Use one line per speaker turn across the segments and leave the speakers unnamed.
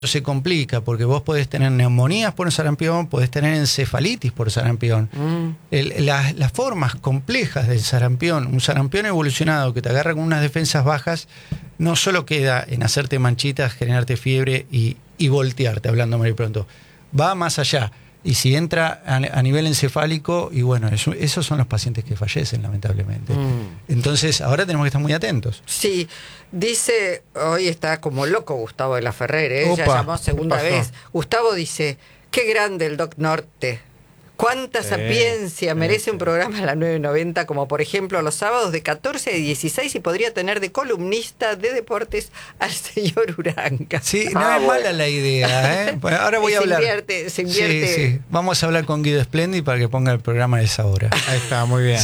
se complica porque vos podés tener neumonías por sarampión, podés tener encefalitis por sarampión. Las formas complejas del sarampión, un sarampión evolucionado que te agarra con unas defensas bajas, no solo queda en hacerte manchitas, generarte fiebre y voltearte, hablando mal y pronto. Va más allá. Y si entra a nivel encefálico, y bueno, esos son los pacientes que fallecen, lamentablemente. Entonces, ahora tenemos que estar muy atentos.
Sí, dice, hoy está como loco Gustavo de la Ferrer, ¿eh? Ya llamó segunda vez. Gustavo dice, qué grande el Doc Norte. Cuánta sapiencia merece un programa a la 990, como por ejemplo los sábados de 14 a 16, y podría tener de columnista de deportes al señor Uranca.
Sí, no es mala la idea, ¿eh? Bueno, ahora voy a hablar.
Se invierte.
Sí. Vamos a hablar con Guido Splendi para que ponga el programa a esa hora.
Ahí está, muy bien.
Sí.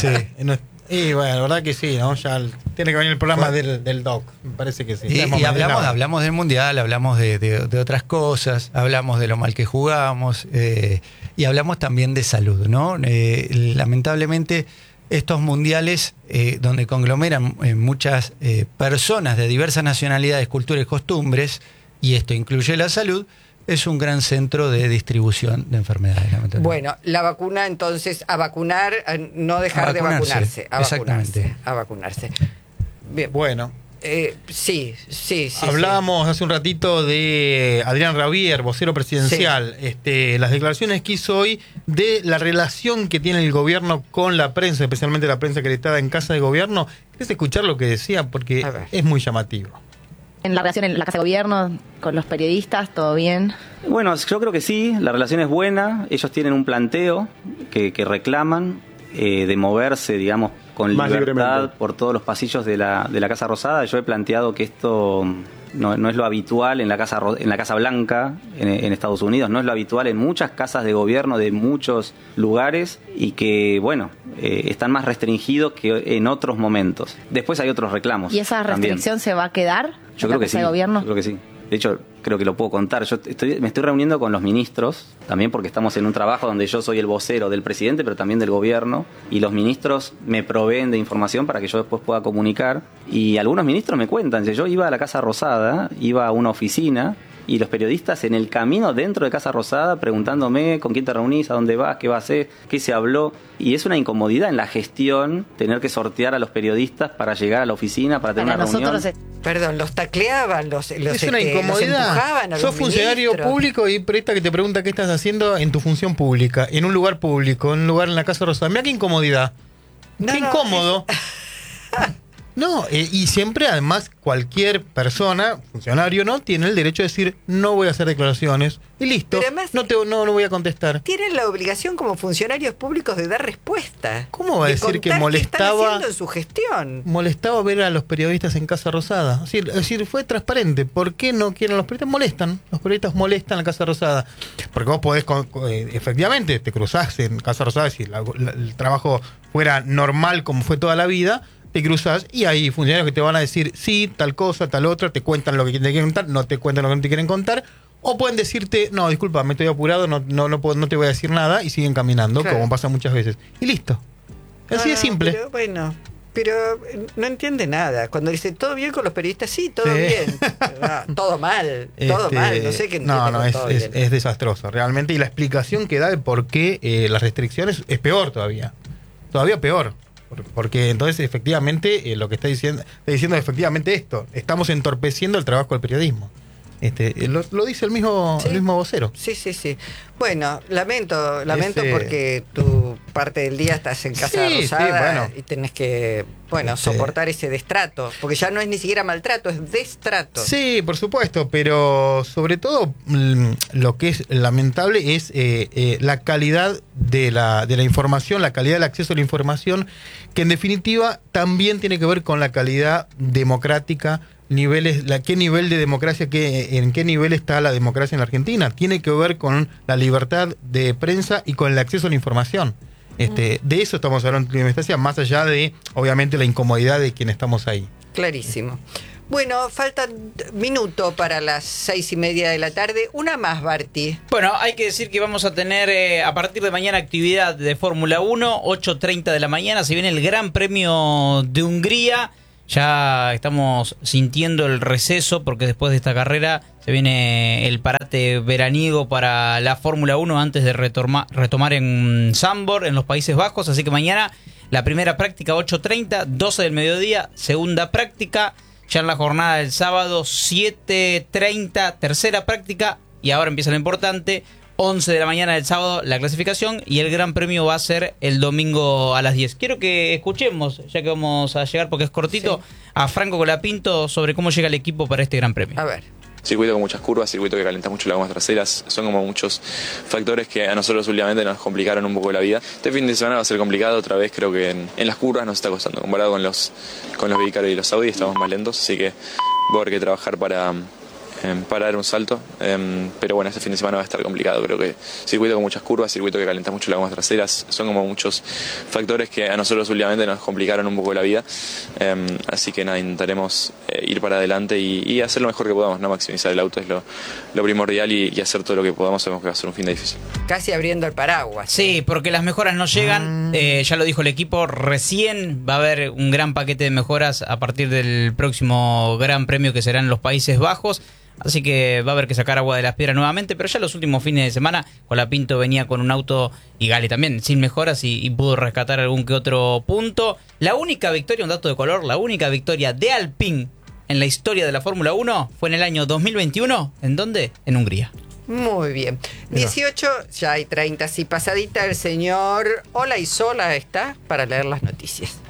Y bueno, la verdad que sí, ¿no? Ya tiene que venir el programa del Doc, me parece que sí.
Y hablamos del Mundial, hablamos de otras cosas, hablamos de lo mal que jugamos, y hablamos también de salud, ¿no? Lamentablemente, estos mundiales, donde conglomeran muchas personas de diversas nacionalidades, culturas y costumbres, y esto incluye la salud, es un gran centro de distribución de enfermedades, lamentablemente.
Bueno, la vacuna, entonces, a vacunar, a no dejar de vacunarse.
Exactamente.
A vacunarse. Bien.
Bueno.
Sí.
Hablábamos hace un ratito de Adrián Rabier, vocero presidencial. Sí. Las declaraciones que hizo hoy de la relación que tiene el gobierno con la prensa, especialmente la prensa acreditada en Casa de Gobierno. ¿Querés escuchar lo que decía? Porque es muy llamativo.
En la relación en la Casa de Gobierno con los periodistas, ¿todo bien?
Bueno, yo creo que sí, la relación es buena. Ellos tienen un planteo que reclaman de moverse, digamos, con más libertad por todos los pasillos de la Casa Rosada. Yo he planteado que esto no es lo habitual en la Casa Blanca en Estados Unidos, no es lo habitual en muchas casas de gobierno de muchos lugares, y que, bueno, están más restringidos que en otros momentos. Después hay otros reclamos.
¿Y esa restricción también se va a quedar?
Yo creo que sí.
Yo
creo que sí. De hecho, creo que lo puedo contar. Me estoy reuniendo con los ministros, también porque estamos en un trabajo donde yo soy el vocero del presidente, pero también del gobierno, y los ministros me proveen de información para que yo después pueda comunicar. Y algunos ministros me cuentan, si yo iba a la Casa Rosada, iba a una oficina, y los periodistas en el camino dentro de Casa Rosada preguntándome con quién te reunís, a dónde vas, qué va a hacer, qué se habló. Y es una incomodidad en la gestión tener que sortear a los periodistas para llegar a la oficina, para tener una reunión.
Perdón, los tacleaban, los
es una incomodidad.
Los empujaban a los
Sos funcionario público y periodista que te pregunta qué estás haciendo en tu función pública, en un lugar público, en un lugar en la Casa Rosada. Mira qué incomodidad. Qué incómodo. No, y siempre, además, cualquier persona, funcionario, ¿no?, tiene el derecho de decir, no voy a hacer declaraciones, y listo, además, no voy a contestar.
Tienen la obligación como funcionarios públicos de dar respuesta.
¿Cómo va a decir que molestaba? ¿Qué están
haciendo en su gestión?
Molestaba ver a los periodistas en Casa Rosada. Es decir, fue transparente. ¿Por qué no quieren los periodistas? Molestan. Los periodistas molestan en la Casa Rosada. Porque vos podés, efectivamente, te cruzás en Casa Rosada, si el trabajo fuera normal como fue toda la vida, te cruzas y hay funcionarios que te van a decir sí, tal cosa, tal otra, te cuentan lo que te quieren contar, no te cuentan lo que no te quieren contar, o pueden decirte, no, disculpa, me estoy apurado, no te voy a decir nada, y siguen caminando, claro, como pasa muchas veces. Y listo. Así de simple.
Pero bueno, pero no entiende nada. Cuando dice, ¿todo bien con los periodistas? Sí, todo bien. No, todo mal, no sé qué entiende.
Es desastroso, realmente, y la explicación que da de por qué las restricciones es peor todavía peor. Porque entonces efectivamente lo que está diciendo efectivamente esto, estamos entorpeciendo el trabajo del periodismo. Lo dice el mismo vocero.
Sí. Bueno, lamento porque tu parte del día estás en Casa Rosada y tenés que soportar ese destrato, porque ya no es ni siquiera maltrato, es destrato.
Sí, por supuesto, pero sobre todo lo que es lamentable es la calidad de la información, la calidad del acceso a la información, que en definitiva también tiene que ver con la calidad democrática, qué nivel de democracia, en qué nivel está la democracia en la Argentina. Tiene que ver con la libertad de prensa y con el acceso a la información. De eso estamos hablando en primera instancia, más allá de, obviamente, la incomodidad de quienes estamos ahí.
Clarísimo. Bueno, faltan minutos para las 6:30 de la tarde. Una más, Barty.
Bueno, hay que decir que vamos a tener a partir de mañana actividad de Fórmula 1, 8:30 de la mañana. Se viene el Gran Premio de Hungría. Ya estamos sintiendo el receso porque después de esta carrera se viene el parate veraniego para la Fórmula 1 antes de retomar en Zandvoort, en los Países Bajos. Así que mañana la primera práctica 8:30, 12 del mediodía, segunda práctica. Ya en la jornada del sábado 7:30, tercera práctica. Y ahora empieza lo importante, 11 de la mañana del sábado la clasificación y el Gran Premio va a ser el domingo a las 10. Quiero que escuchemos, ya que vamos a llegar porque es cortito, a Franco Colapinto sobre cómo llega el equipo para este Gran Premio.
A ver.
Circuito con muchas curvas, circuito que calienta mucho las gomas traseras, son como muchos factores que a nosotros últimamente nos complicaron un poco la vida. Este fin de semana va a ser complicado otra vez, creo que en las curvas nos está costando, comparado con los Vicaros y los Audi estamos más lentos, así que voy a haber que trabajar para dar un salto, pero bueno, este fin de semana va a estar complicado. Creo que circuito con muchas curvas, circuito que calienta mucho las gomas traseras, son como muchos factores que a nosotros últimamente nos complicaron un poco la vida, así que nada, intentaremos ir para adelante y hacer lo mejor que podamos, no maximizar el auto es lo primordial y hacer todo lo que podamos. Sabemos que va a ser un fin de difícil.
Casi abriendo el paraguas.
Sí, porque las mejoras no llegan, ya lo dijo el equipo, recién va a haber un gran paquete de mejoras a partir del próximo Gran Premio que será en los Países Bajos. Así que va a haber que sacar agua de las piedras nuevamente, pero ya los últimos fines de semana Colapinto venía con un auto, y Gali también, sin mejoras y pudo rescatar algún que otro punto. La única victoria, un dato de color, la única victoria de Alpine en la historia de la Fórmula 1 fue en el año 2021. ¿En dónde? En Hungría.
Muy bien. 18, ya hay 30, así pasadita. El señor Olaizola está para leer las noticias.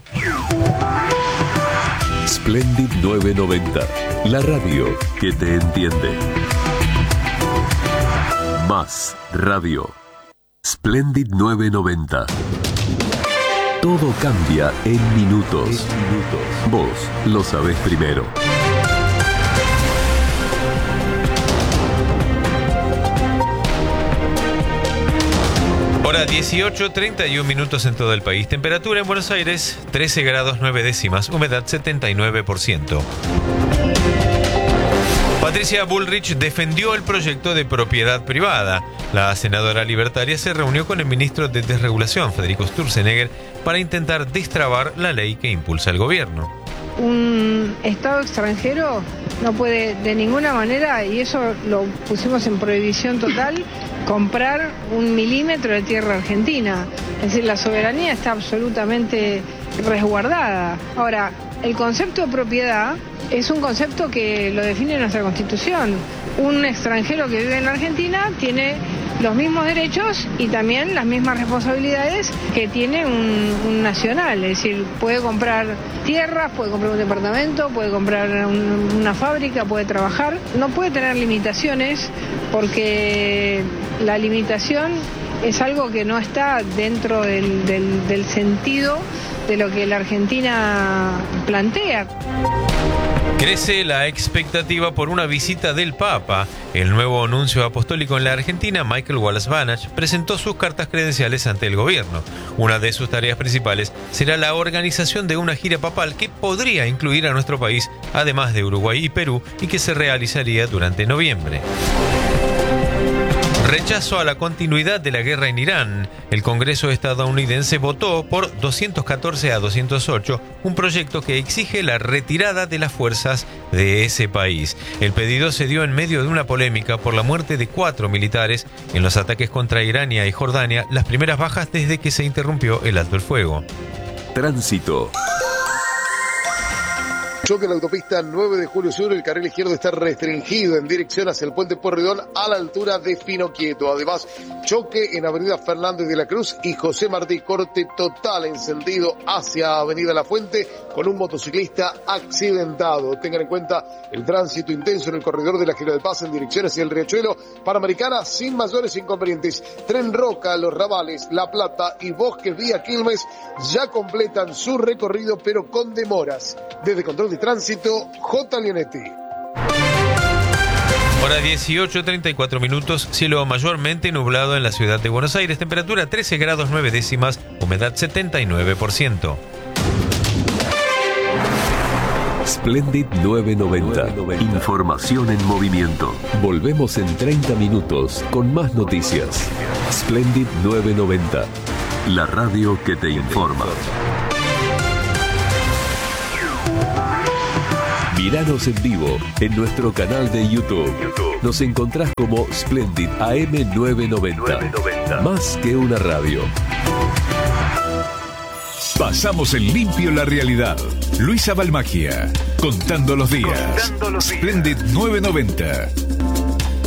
Splendid 990, la radio que te entiende. Más radio. Splendid 990. Todo cambia en minutos. Vos lo sabés primero.
Hora 18:31 minutos en todo el país. Temperatura en Buenos Aires 13 grados 9 décimas, humedad 79%. Patricia Bullrich defendió el proyecto de propiedad privada. La senadora libertaria se reunió con el ministro de Desregulación, Federico Sturzenegger, para intentar destrabar la ley que impulsa el gobierno.
Un Estado extranjero no puede de ninguna manera, y eso lo pusimos en prohibición total, comprar 1 milímetro de tierra argentina. Es decir, la soberanía está absolutamente resguardada. Ahora, el concepto de propiedad es un concepto que lo define nuestra Constitución. Un extranjero que vive en la Argentina tiene los mismos derechos y también las mismas responsabilidades que tiene un nacional. Es decir, puede comprar tierras, puede comprar un departamento, puede comprar una fábrica, puede trabajar. No puede tener limitaciones porque la limitación es algo que no está dentro del sentido de lo que la Argentina plantea.
Crece la expectativa por una visita del Papa. El nuevo nuncio apostólico en la Argentina, Michael Wallace-Banach, presentó sus cartas credenciales ante el gobierno. Una de sus tareas principales será la organización de una gira papal que podría incluir a nuestro país, además de Uruguay y Perú, y que se realizaría durante noviembre. Rechazo a la continuidad de la guerra en Irán. El Congreso estadounidense votó por 214 a 208 un proyecto que exige la retirada de las fuerzas de ese país. El pedido se dio en medio de una polémica por la muerte de 4 militares en los ataques contra Irán y Jordania, las primeras bajas desde que se interrumpió el alto el fuego.
Tránsito.
Choque en la autopista 9 de Julio Sur, el carril izquierdo está restringido en dirección hacia el puente Pueyrredón a la altura de Finoquieto. Además, choque en avenida Fernández de la Cruz y José Martí, corte total en sentido hacia avenida La Fuente con un motociclista accidentado. Tengan en cuenta el tránsito intenso en el corredor de la General Paz en dirección hacia el Riachuelo, Panamericana sin mayores inconvenientes. Tren Roca, Los Ramales, La Plata y Bosques vía Quilmes ya completan su recorrido pero con demoras. Desde Control de Tránsito, J. Leonetti.
Hora 18:34 minutos, cielo mayormente nublado en la ciudad de Buenos Aires, temperatura 13 grados 9 décimas, humedad 79%.
Splendid 990. Información en movimiento. Volvemos en 30 minutos con más noticias. Splendid 990. La radio que te informa. Míranos en vivo en nuestro canal de YouTube. Nos encontrás como Splendid AM990. Más que una radio.
Pasamos en limpio la realidad. Luisa Balmagia, contando los días. Splendid 990.